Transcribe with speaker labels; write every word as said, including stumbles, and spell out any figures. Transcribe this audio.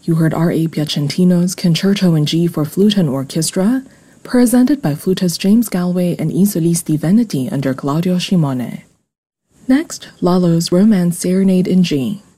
Speaker 1: You heard R A Piacentino's Concerto in G for Flute and Orchestra, presented by flutist James Galway and I Solisti Veneti under Claudio Scimone. Next, Lalo's Romance Serenade in G.